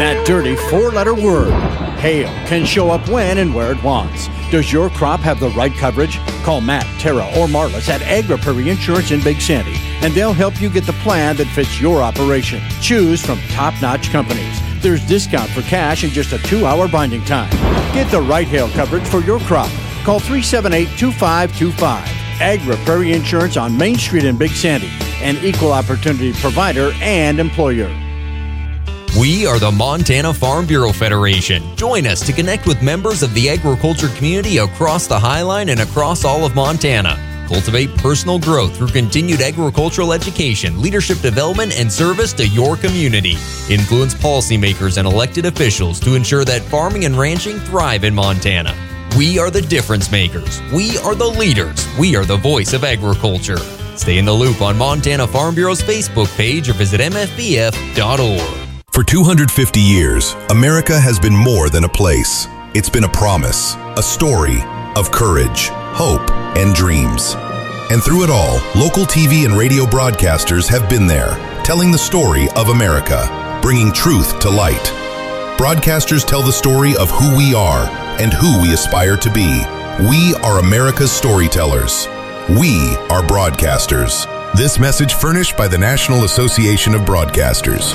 That dirty four-letter word, hail, can show up when and where it wants. Does your crop have the right coverage? Call Matt, Tara, or Marlis at Agri-Prairie Insurance in Big Sandy, and they'll help you get the plan that fits your operation. Choose from top-notch companies. There's discount for cash and just a 2-hour binding time. Get the right hail coverage for your crop. Call 378-2525. Agri-Prairie Insurance on Main Street in Big Sandy, an equal opportunity provider and employer. We are the Montana Farm Bureau Federation. Join us to connect with members of the agriculture community across the Highline and across all of Montana. Cultivate personal growth through continued agricultural education, leadership development, and service to your community. Influence policymakers and elected officials to ensure that farming and ranching thrive in Montana. We are the difference makers. We are the leaders. We are the voice of agriculture. Stay in the loop on Montana Farm Bureau's Facebook page or visit mfbf.org. For 250 years, America has been more than a place. It's been a promise, a story of courage, hope, and dreams. And through it all, local TV and radio broadcasters have been there, telling the story of America, bringing truth to light. Broadcasters tell the story of who we are and who we aspire to be. We are America's storytellers. We are broadcasters. This message furnished by the National Association of Broadcasters.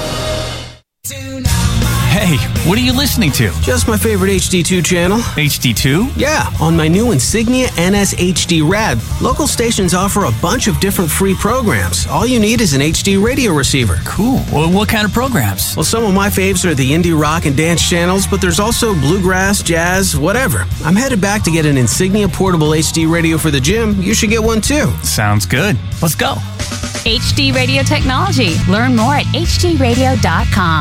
Hey, what are you listening to? Just my favorite HD2 channel. HD2? Yeah, on my new Insignia NS-HD Rad, local stations offer a bunch of different free programs. All you need is an HD radio receiver. Cool. Well, what kind of programs? Well, some of my faves are the indie rock and dance channels, but there's also bluegrass, jazz, whatever. I'm headed back to get an Insignia portable HD radio for the gym. You should get one too. Sounds good. Let's go. HD Radio Technology. Learn more at hdradio.com.